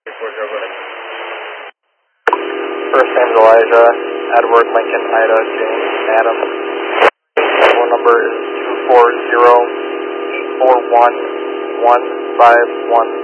First name's Elijah, Edward, Lincoln, Ida, James, Adam. Phone number is 240-841-1515.